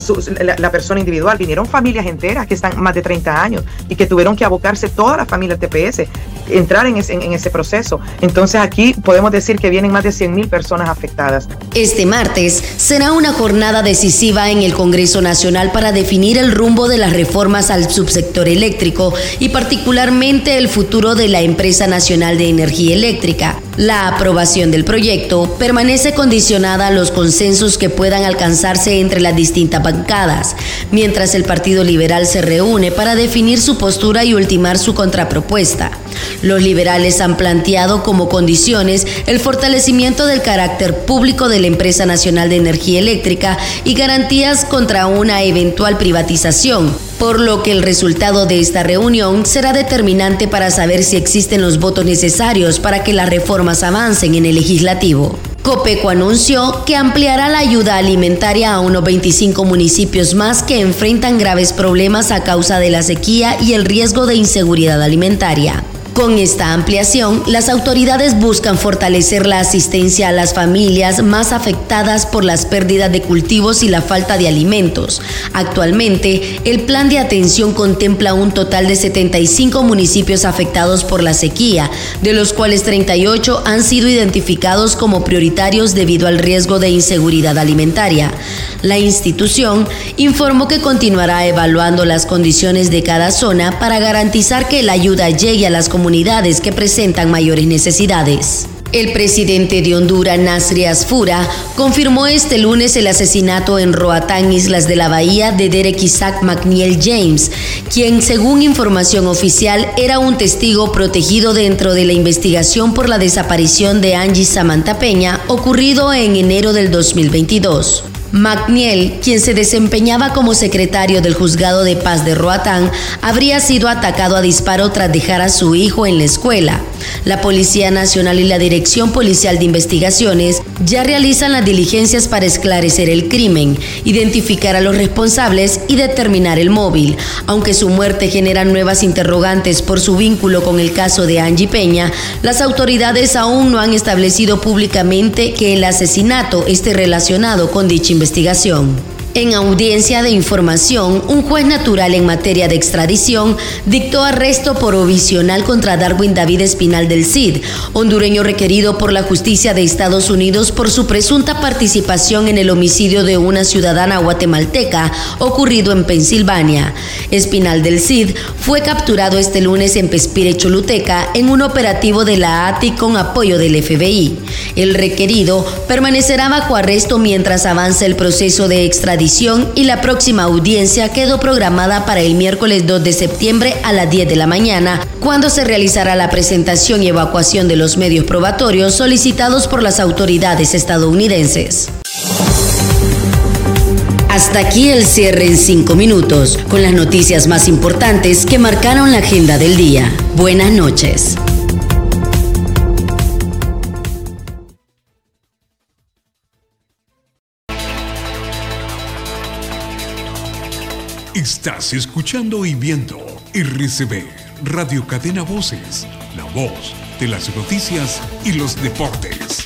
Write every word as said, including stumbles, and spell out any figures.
Su, la, la persona individual, vinieron familias enteras que están más de treinta años y que tuvieron que abocarse toda la familia T P S, entrar en ese, en, en ese proceso. Entonces aquí podemos decir que vienen más de cien mil personas afectadas. Este martes será una jornada decisiva en el Congreso Nacional para definir el rumbo de las reformas al subsector eléctrico y particularmente el futuro de la Empresa Nacional de Energía Eléctrica. La aprobación del proyecto permanece condicionada a los consensos que puedan alcanzarse entre las distintas bancadas, mientras el Partido Liberal se reúne para definir su postura y ultimar su contrapropuesta. Los liberales han planteado como condiciones el fortalecimiento del carácter público de la Empresa Nacional de Energía Eléctrica y garantías contra una eventual privatización, por lo que el resultado de esta reunión será determinante para saber si existen los votos necesarios para que las reformas avancen en el legislativo. Copeco anunció que ampliará la ayuda alimentaria a unos veinticinco municipios más que enfrentan graves problemas a causa de la sequía y el riesgo de inseguridad alimentaria. Con esta ampliación, las autoridades buscan fortalecer la asistencia a las familias más afectadas por las pérdidas de cultivos y la falta de alimentos. Actualmente, el plan de atención contempla un total de setenta y cinco municipios afectados por la sequía, de los cuales treinta y ocho han sido identificados como prioritarios debido al riesgo de inseguridad alimentaria. La institución informó que continuará evaluando las condiciones de cada zona para garantizar que la ayuda llegue a las comunidades comunidades que presentan mayores necesidades. El presidente de Honduras, Nasri Asfura, confirmó este lunes el asesinato en Roatán, Islas de la Bahía, de Derek Isaac McNeil James, quien, según información oficial, era un testigo protegido dentro de la investigación por la desaparición de Angie Samantha Peña, ocurrido en enero del dos mil veintidós. McNeil, quien se desempeñaba como secretario del Juzgado de Paz de Roatán, habría sido atacado a disparo tras dejar a su hijo en la escuela. La Policía Nacional y la Dirección Policial de Investigaciones ya realizan las diligencias para esclarecer el crimen, identificar a los responsables y determinar el móvil. Aunque su muerte genera nuevas interrogantes por su vínculo con el caso de Angie Peña, las autoridades aún no han establecido públicamente que el asesinato esté relacionado con dicha investigación. En audiencia de información, un juez natural en materia de extradición dictó arresto provisional contra Darwin David Espinal del Cid, hondureño requerido por la justicia de Estados Unidos por su presunta participación en el homicidio de una ciudadana guatemalteca ocurrido en Pensilvania. Espinal del Cid fue capturado este lunes en Pespire, Choluteca, en un operativo de la A T I con apoyo del F B I. El requerido permanecerá bajo arresto mientras avanza el proceso de extradición y la próxima audiencia quedó programada para el miércoles dos de septiembre a las diez de la mañana, cuando se realizará la presentación y evacuación de los medios probatorios solicitados por las autoridades estadounidenses. Hasta aquí el cierre en cinco minutos, con las noticias más importantes que marcaron la agenda del día. Buenas noches. Estás escuchando y viendo R C B, Radio Cadena Voces, la voz de las noticias y los deportes.